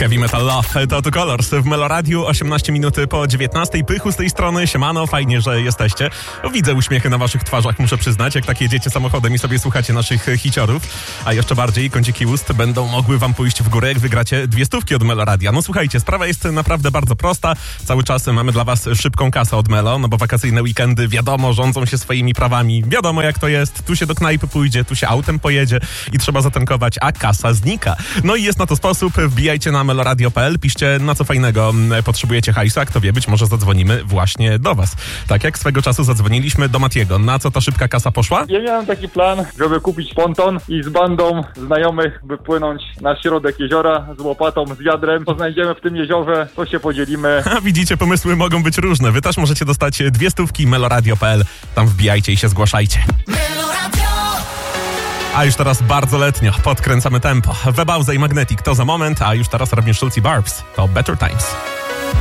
Heavy Metal Love, to Colors w Meloradiu, 18 minut po 19. Pychu z tej strony, siemano, fajnie, że jesteście. Widzę uśmiechy na waszych twarzach, muszę przyznać, jak tak jedziecie samochodem i sobie słuchacie naszych hiciorów, a jeszcze bardziej kąciki ust będą mogły wam pójść w górę, jak wygracie 200 od Meloradia. No słuchajcie, sprawa jest naprawdę bardzo prosta, cały czas mamy dla was szybką kasę od Melo, no bo wakacyjne weekendy, wiadomo, rządzą się swoimi prawami, wiadomo jak to jest, tu się do knajpy pójdzie, tu się autem pojedzie i trzeba zatankować, a kasa znika. No i jest na to sposób, wbijajcie na meloradio.pl, piszcie na co fajnego potrzebujecie hajsu, a kto wie, być może zadzwonimy właśnie do was. Tak jak swego czasu zadzwoniliśmy do Matiego. Na co ta szybka kasa poszła? Ja miałem taki plan, żeby kupić ponton i z bandą znajomych wypłynąć na środek jeziora z łopatą, z wiadrem. Co znajdziemy w tym jeziorze, to się podzielimy. A widzicie, pomysły mogą być różne. Wy też możecie dostać 200 meloradio.pl. Tam wbijajcie i się zgłaszajcie. A już teraz bardzo letnio, podkręcamy tempo. Webauza i Magnetic to za moment, a już teraz Robin Schulz i Barbs to Better Times.